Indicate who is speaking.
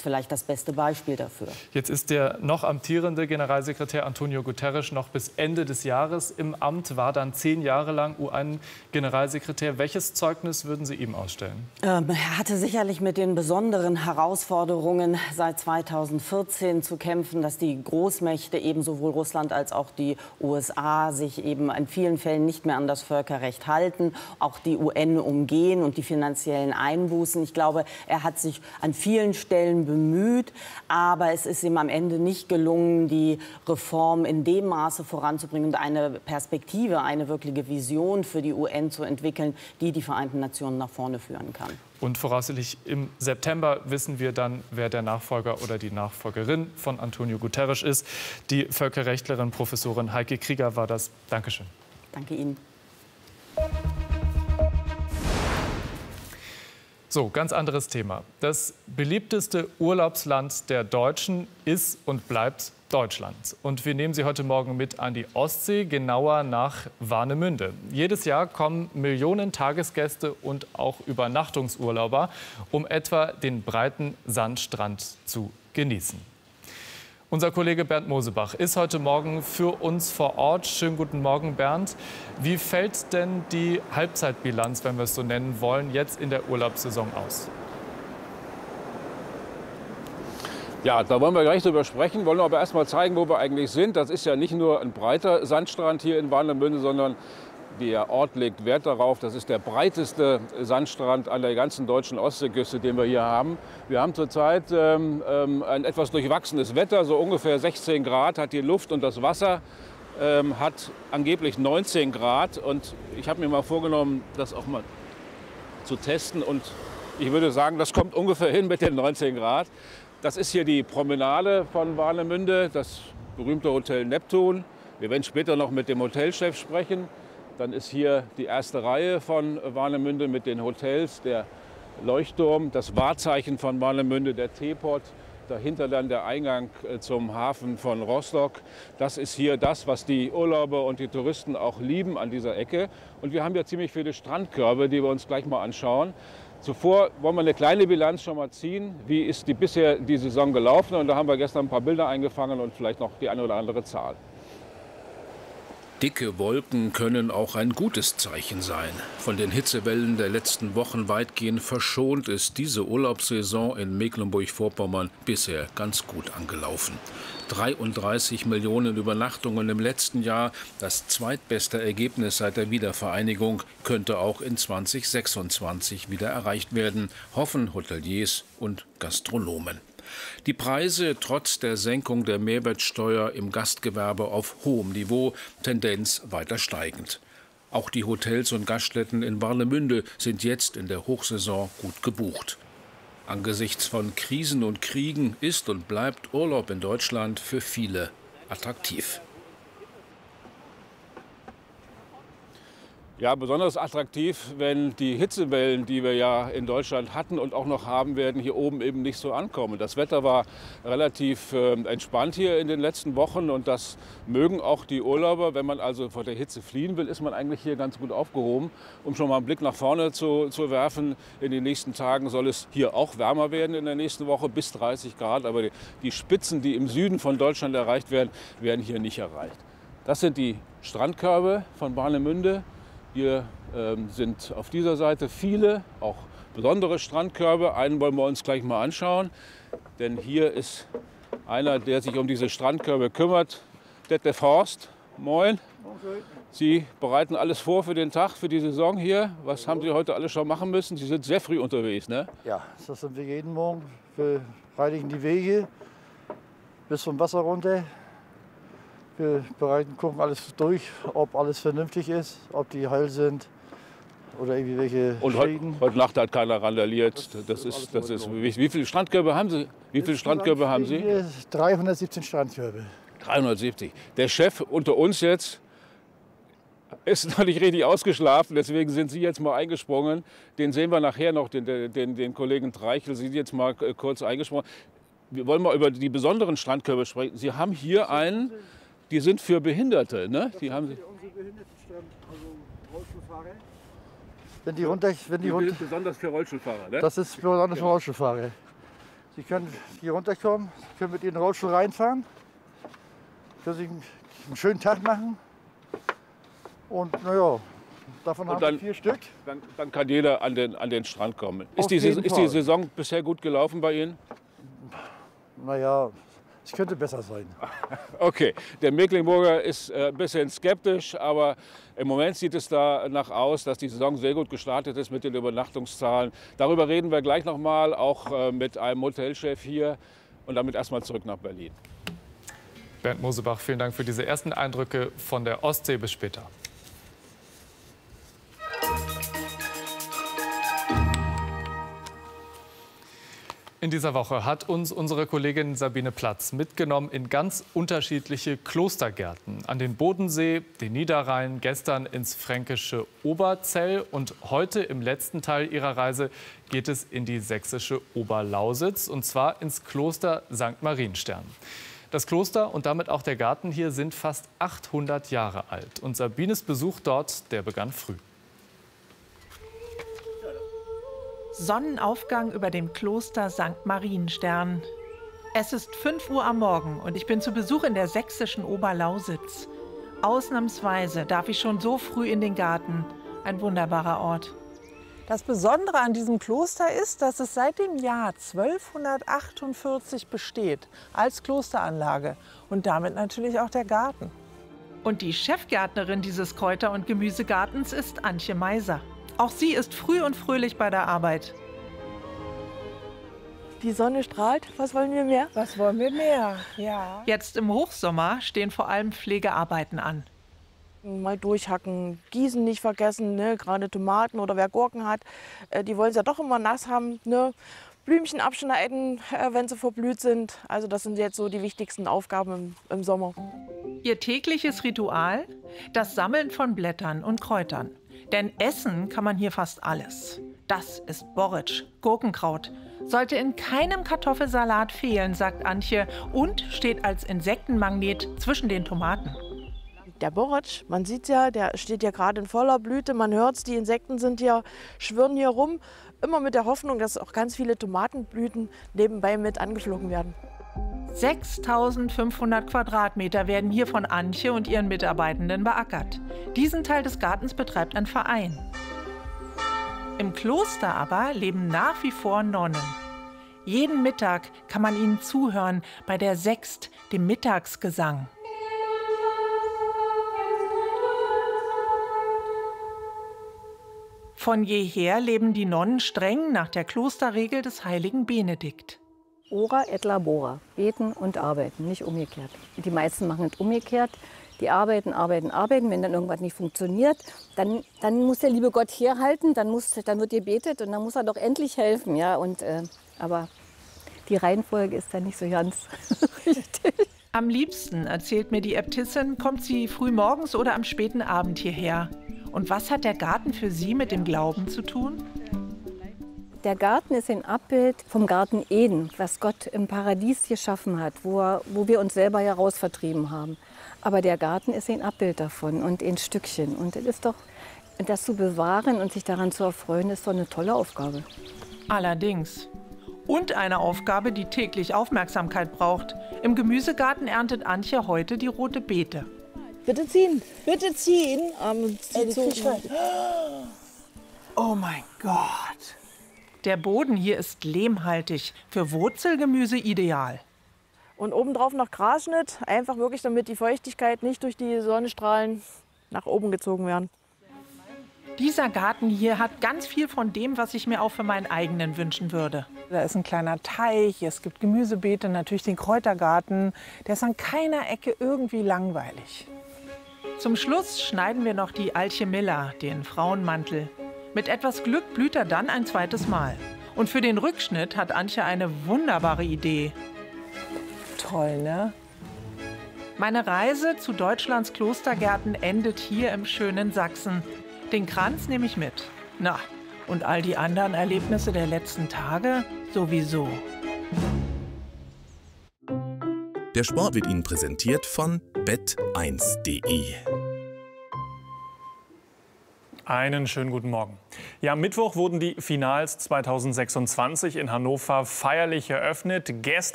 Speaker 1: vielleicht das beste Beispiel dafür.
Speaker 2: Jetzt ist der noch amtierende Generalsekretär Antonio Guterres noch bis Ende des Jahres im Amt, war dann 10 Jahre lang UN-Generalsekretär. Welches Zeugnis würden Sie ihm ausstellen?
Speaker 1: Er hatte sicherlich mit den besonderen Herausforderungen seit 2014 zu kämpfen, dass die Großmächte, eben sowohl Russland als auch die USA, sich eben in vielen Fällen nicht mehr an das Völkerrecht halten, auch die UN umgehen und die finanziellen Einbußen. Ich glaube, er hat sich an vielen Stellen bemüht, aber es ist ihm am Ende nicht gelungen, die Reform in dem Maße voranzubringen und eine Perspektive, eine wirkliche Vision für die UN zu entwickeln, die die Vereinten Nationen nach vorne führen kann.
Speaker 2: Und voraussichtlich im September wissen wir dann, wer der Nachfolger oder die Nachfolgerin von Antonio Guterres ist. Die Völkerrechtlerin Professorin Heike Krieger war das. Dankeschön.
Speaker 1: Danke Ihnen.
Speaker 2: So, ganz anderes Thema. Das beliebteste Urlaubsland der Deutschen ist und bleibt Deutschland. Und wir nehmen Sie heute Morgen mit an die Ostsee, genauer nach Warnemünde. Jedes Jahr kommen Millionen Tagesgäste und auch Übernachtungsurlauber, um etwa den breiten Sandstrand zu genießen. Unser Kollege Bernd Mosebach ist heute Morgen für uns vor Ort. Schönen guten Morgen, Bernd. Wie fällt denn die Halbzeitbilanz, wenn wir es so nennen wollen, jetzt in der Urlaubssaison aus?
Speaker 3: Ja, da wollen wir gleich drüber sprechen, wollen aber erst mal zeigen, wo wir eigentlich sind. Das ist ja nicht nur ein breiter Sandstrand hier in Warnemünde, sondern der Ort legt Wert darauf, das ist der breiteste Sandstrand an der ganzen deutschen Ostseeküste, den wir hier haben. Wir haben zurzeit ein etwas durchwachsenes Wetter, so ungefähr 16 Grad hat die Luft und das Wasser hat angeblich 19 Grad. Und ich habe mir mal vorgenommen, das auch mal zu testen. Und ich würde sagen, das kommt ungefähr hin mit den 19 Grad. Das ist hier die Promenade von Warnemünde, das berühmte Hotel Neptun. Wir werden später noch mit dem Hotelchef sprechen. Dann ist hier die erste Reihe von Warnemünde mit den Hotels, der Leuchtturm, das Wahrzeichen von Warnemünde, der Teepot. Dahinter dann der Eingang zum Hafen von Rostock. Das ist hier das, was die Urlauber und die Touristen auch lieben an dieser Ecke. Und wir haben ja ziemlich viele Strandkörbe, die wir uns gleich mal anschauen. Zuvor wollen wir eine kleine Bilanz schon mal ziehen. Wie ist bisher die Saison gelaufen? Und da haben wir gestern ein paar Bilder eingefangen und vielleicht noch die eine oder andere Zahl.
Speaker 4: Dicke Wolken können auch ein gutes Zeichen sein. Von den Hitzewellen der letzten Wochen weitgehend verschont ist diese Urlaubssaison in Mecklenburg-Vorpommern bisher ganz gut angelaufen. 33 Millionen Übernachtungen im letzten Jahr, das zweitbeste Ergebnis seit der Wiedervereinigung, könnte auch in 2026 wieder erreicht werden, hoffen Hoteliers und Gastronomen. Die Preise trotz der Senkung der Mehrwertsteuer im Gastgewerbe auf hohem Niveau, Tendenz weiter steigend. Auch die Hotels und Gaststätten in Warnemünde sind jetzt in der Hochsaison gut gebucht. Angesichts von Krisen und Kriegen ist und bleibt Urlaub in Deutschland für viele attraktiv.
Speaker 3: Ja, besonders attraktiv, wenn die Hitzewellen, die wir ja in Deutschland hatten und auch noch haben werden, hier oben eben nicht so ankommen. Das Wetter war relativ entspannt hier in den letzten Wochen und das mögen auch die Urlauber. Wenn man also vor der Hitze fliehen will, ist man eigentlich hier ganz gut aufgehoben. Um schon mal einen Blick nach vorne zu werfen, in den nächsten Tagen soll es hier auch wärmer werden in der nächsten Woche, bis 30 Grad. Aber die Spitzen, die im Süden von Deutschland erreicht werden, werden hier nicht erreicht. Das sind die Strandkörbe von Warnemünde. Hier sind auf dieser Seite viele, auch besondere Strandkörbe. Einen wollen wir uns gleich mal anschauen, denn hier ist einer, der sich um diese Strandkörbe kümmert, Detlef Horst. Moin. Sie bereiten alles vor für den Tag, für die Saison hier. Was haben Sie heute alles schon machen müssen? Sie sind sehr früh unterwegs, ne?
Speaker 5: Ja, das sind wir jeden Morgen. Wir reinigen die Wege bis zum Wasser runter. Wir gucken alles durch, ob alles vernünftig ist, ob die heil sind oder irgendwie welche Schäden.
Speaker 3: Und heute Nacht hat keiner randaliert. Das ist wie viele Strandkörbe haben Sie? Wie viele Strandkörbe haben Sie?
Speaker 5: 317 Strandkörbe.
Speaker 3: 370. Der Chef unter uns jetzt ist noch nicht richtig ausgeschlafen, deswegen sind Sie jetzt mal eingesprungen. Den sehen wir nachher noch, den Kollegen Treichel. Sie sind jetzt mal kurz eingesprungen. Wir wollen mal über die besonderen Strandkörbe sprechen. Sie haben hier einen. Die sind für Behinderte, ne? Die haben Sie.
Speaker 5: Unsere Behindertenstrand, also Rollstuhlfahrer. Wenn die
Speaker 3: besonders für Rollstuhlfahrer, ne?
Speaker 5: Das ist besonders für Rollstuhlfahrer. Sie können hier runterkommen, Sie können mit Ihrem Rollstuhl reinfahren, können sich einen schönen Tag machen. Und naja, davon haben wir 4 Stück.
Speaker 3: Dann kann jeder an den Strand kommen.
Speaker 5: Auf
Speaker 3: Ist die
Speaker 5: jeden Fall.
Speaker 3: Saison bisher gut gelaufen bei Ihnen?
Speaker 5: Naja, es könnte besser sein.
Speaker 3: Okay, der Mecklenburger ist ein bisschen skeptisch, aber im Moment sieht es danach aus, dass die Saison sehr gut gestartet ist mit den Übernachtungszahlen. Darüber reden wir gleich noch mal, auch mit einem Hotelchef hier. Und damit erstmal zurück nach Berlin.
Speaker 2: Bernd Mosebach, vielen Dank für diese ersten Eindrücke von der Ostsee. Bis später. In dieser Woche hat uns unsere Kollegin Sabine Platz mitgenommen in ganz unterschiedliche Klostergärten. An den Bodensee, den Niederrhein, gestern ins fränkische Oberzell und heute im letzten Teil ihrer Reise geht es in die sächsische Oberlausitz und zwar ins Kloster St. Marienstern. Das Kloster und damit auch der Garten hier sind fast 800 Jahre alt und Sabines Besuch dort, der begann früh.
Speaker 6: Sonnenaufgang über dem Kloster St. Marienstern. Es ist 5 Uhr am Morgen und ich bin zu Besuch in der sächsischen Oberlausitz. Ausnahmsweise darf ich schon so früh in den Garten. Ein wunderbarer Ort.
Speaker 7: Das Besondere an diesem Kloster ist, dass es seit dem Jahr 1248 besteht als Klosteranlage und damit natürlich auch der Garten.
Speaker 6: Und die Chefgärtnerin dieses Kräuter- und Gemüsegartens ist Antje Meiser. Auch sie ist früh und fröhlich bei der Arbeit.
Speaker 8: Die Sonne strahlt. Was wollen wir mehr?
Speaker 7: Was wollen wir mehr? Ja.
Speaker 6: Jetzt im Hochsommer stehen vor allem Pflegearbeiten an.
Speaker 8: Mal durchhacken, gießen nicht vergessen, ne? Gerade Tomaten oder wer Gurken hat, die wollen es ja doch immer nass haben. Ne? Blümchen abschneiden, wenn sie verblüht sind. Also das sind jetzt so die wichtigsten Aufgaben im Sommer.
Speaker 6: Ihr tägliches Ritual? Das Sammeln von Blättern und Kräutern. Denn essen kann man hier fast alles. Das ist Borretsch, Gurkenkraut. Sollte in keinem Kartoffelsalat fehlen, sagt Antje, und steht als Insektenmagnet zwischen den Tomaten.
Speaker 8: Der Borretsch, man sieht ja, der steht ja gerade in voller Blüte. Man hört es, die Insekten sind hier, schwirren hier rum. Immer mit der Hoffnung, dass auch ganz viele Tomatenblüten nebenbei mit angeflogen werden.
Speaker 6: 6.500 Quadratmeter werden hier von Antje und ihren Mitarbeitenden beackert. Diesen Teil des Gartens betreibt ein Verein. Im Kloster aber leben nach wie vor Nonnen. Jeden Mittag kann man ihnen zuhören bei der Sext, dem Mittagsgesang. Von jeher leben die Nonnen streng nach der Klosterregel des heiligen Benedikt.
Speaker 9: Ora et labora, beten und arbeiten, nicht umgekehrt. Die meisten machen es umgekehrt. Die arbeiten. Wenn dann irgendwas nicht funktioniert, dann muss der liebe Gott herhalten, dann wird gebetet und dann muss er doch endlich helfen. Ja? Aber die Reihenfolge ist dann nicht so ganz richtig.
Speaker 6: Am liebsten, erzählt mir die Äbtissin, kommt sie früh morgens oder am späten Abend hierher. Und was hat der Garten für sie mit dem Glauben zu tun?
Speaker 9: Der Garten ist ein Abbild vom Garten Eden, was Gott im Paradies geschaffen hat, wo wir uns selber ja rausvertrieben haben. Aber der Garten ist ein Abbild davon und ein Stückchen. Und das zu bewahren und sich daran zu erfreuen, ist doch eine tolle Aufgabe.
Speaker 6: Allerdings. Und eine Aufgabe, die täglich Aufmerksamkeit braucht. Im Gemüsegarten erntet Antje heute die rote Beete.
Speaker 8: Bitte ziehen, bitte ziehen.
Speaker 7: Oh mein Gott.
Speaker 6: Der Boden hier ist lehmhaltig, für Wurzelgemüse ideal.
Speaker 8: Und obendrauf noch Grasschnitt, einfach wirklich, damit die Feuchtigkeit nicht durch die Sonnenstrahlen nach oben gezogen werden.
Speaker 6: Dieser Garten hier hat ganz viel von dem, was ich mir auch für meinen eigenen wünschen würde.
Speaker 7: Da ist ein kleiner Teich, es gibt Gemüsebeete, natürlich den Kräutergarten. Der ist an keiner Ecke irgendwie langweilig.
Speaker 6: Zum Schluss schneiden wir noch die Alchemilla, den Frauenmantel. Mit etwas Glück blüht er dann ein zweites Mal. Und für den Rückschnitt hat Antje eine wunderbare Idee.
Speaker 7: Toll, ne?
Speaker 6: Meine Reise zu Deutschlands Klostergärten endet hier im schönen Sachsen. Den Kranz nehme ich mit. Na, und all die anderen Erlebnisse der letzten Tage sowieso.
Speaker 10: Der Sport wird Ihnen präsentiert von bet1.de.
Speaker 11: Einen schönen guten Morgen. Ja, am Mittwoch wurden die Finals 2026 in Hannover feierlich eröffnet. Gestern